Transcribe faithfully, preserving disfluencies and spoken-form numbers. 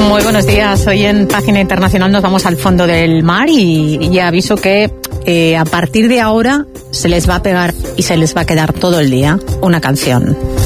Muy buenos días. Hoy en Página Internacional nos vamos al fondo del mar y ya aviso que eh, a partir de ahora se les va a pegar y se les va a quedar todo el día una canción.